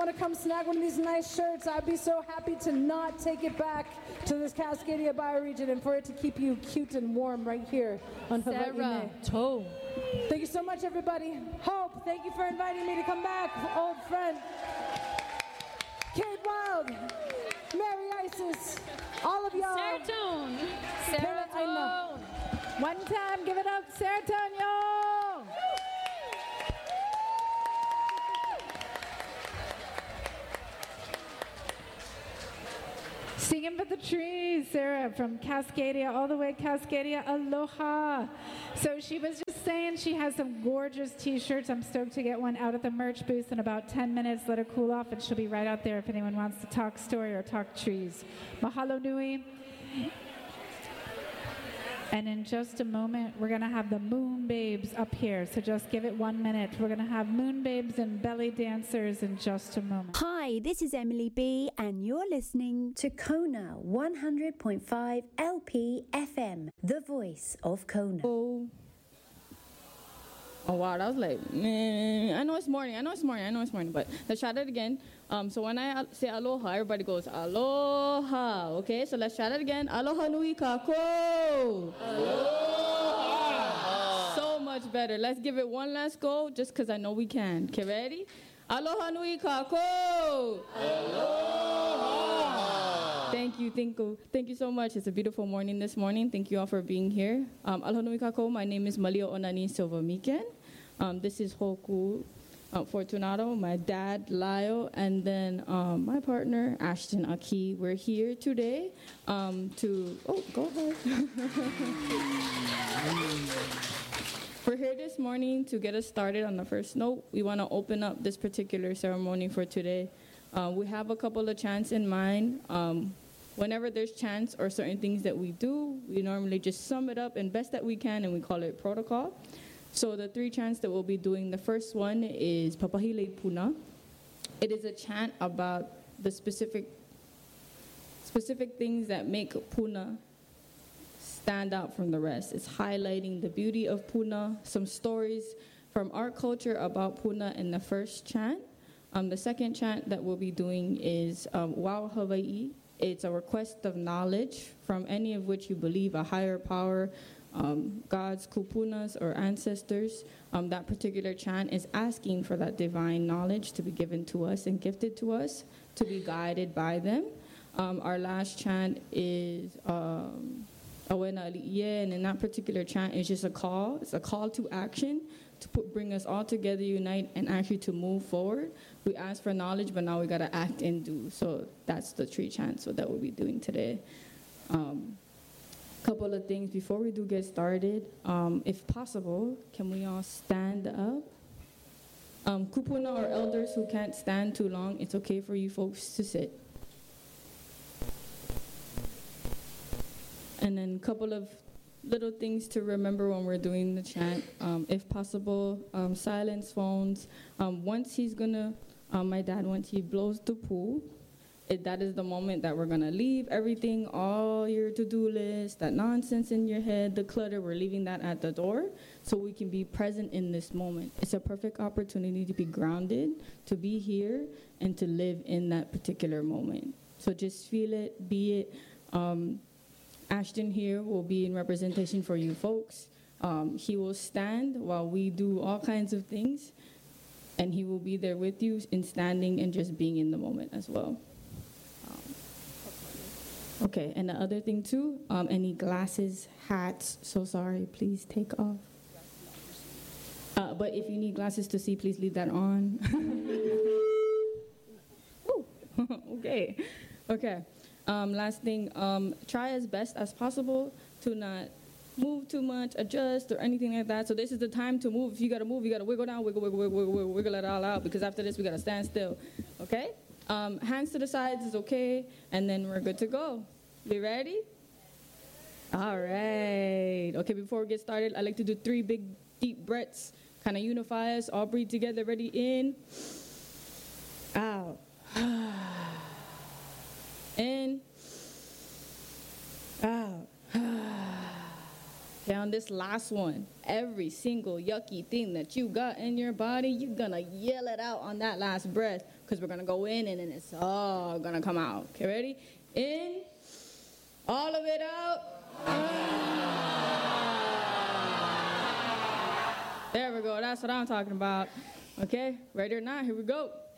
want to come snag one of these nice shirts, I'd be so happy to not take it back to this Cascadia bioregion and for it to keep you cute and warm right here on Hawaii. Thank you so much, everybody. Hope, thank you for inviting me to come back, old friend. Kate Wild, Mary Isis, all of y'all. Serotonin. One time, give it up, Serotonin, yo! Singing for the trees, Sarah, from Cascadia, all the way Cascadia, aloha. So she was just saying she has some gorgeous t-shirts. I'm stoked to get one out at the merch booth in about 10 minutes. Let her cool off, and she'll be right out there if anyone wants to talk story or talk trees. Mahalo nui. And in just a moment, we're going to have the Moon Babes up here. So just give it 1 minute. We're going to have Moon Babes and belly dancers in just a moment. Hi, this is Emily B, and you're listening to Kona 100.5 LP FM, the voice of Kona. Oh wow, that was like, man, I know it's morning, but let's try that again. So when I say aloha, everybody goes aloha, okay? So let's try that again. Aloha nui kako. Aloha. So much better. Let's give it one last go, just because I know we can. Okay, ready? Aloha nui kako. Aloha. Thank you so much. It's a beautiful morning this morning. Thank you all for being here. Aloha nui kako. My name is Malio Onani Silva Miken. This is Hoku Fortunato, my dad, Lyle, and then my partner, Ashton Aki. We're here today go ahead. We're here this morning to get us started on the first note. We want to open up this particular ceremony for today. We have a couple of chants in mind. Whenever there's chants or certain things that we do, we normally just sum it up and best that we can, and we call it protocol. So the 3 chants that we'll be doing, the first one is Papahile Puna. It is a chant about the specific things that make Puna stand out from the rest. It's highlighting the beauty of Puna, some stories from our culture about Puna in the first chant. The second chant that we'll be doing is Wao Hawaii. It's a request of knowledge from any of which you believe, a higher power, gods, kupunas, or ancestors. That particular chant is asking for that divine knowledge to be given to us and gifted to us, to be guided by them. Our last chant is Awena Ali'ie, and in that particular chant, it's just a call. It's a call to action to bring us all together, unite, and actually to move forward. We ask for knowledge, but now we got to act and do. So that's the 3 chants that we'll be doing today. Couple of things before we do get started. If possible, can we all stand up? Kupuna or elders who can't stand too long, it's okay for you folks to sit. And then a couple of little things to remember when we're doing the chant. If possible, silence phones. Once he blows the pool, that is the moment that we're going to leave everything, all your to-do list, that nonsense in your head, the clutter, we're leaving that at the door so we can be present in this moment. It's a perfect opportunity to be grounded, to be here, and to live in that particular moment. So just feel it, be it. Ashton here will be in representation for you folks. He will stand while we do all kinds of things, and he will be there with you in standing and just being in the moment as well. Okay, and the other thing too, any glasses, hats, so sorry, please take off. But if you need glasses to see, please leave that on. Okay. Last thing, try as best as possible to not move too much, adjust, or anything like that. So this is the time to move. If you gotta move, you gotta wiggle down, wiggle it all out, because after this we gotta stand still, okay? Hands to the sides is okay, and then we're good to go. We ready? All right. Okay, before we get started, I like to do 3 big, deep breaths, kind of unify us. All breathe together. Ready? In. Out. In. Out. Okay, on this last one, every single yucky thing that you got in your body, you're gonna yell it out on that last breath, because we're gonna go in and then it's all gonna come out. Okay, ready? In, all of it out. There we go, that's what I'm talking about. Okay, ready or not, here we go.